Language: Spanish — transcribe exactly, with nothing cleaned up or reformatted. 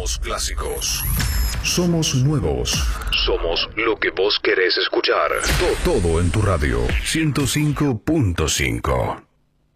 Somos clásicos. Somos nuevos. Somos lo que vos querés escuchar. Todo en tu radio. ciento cinco punto cinco.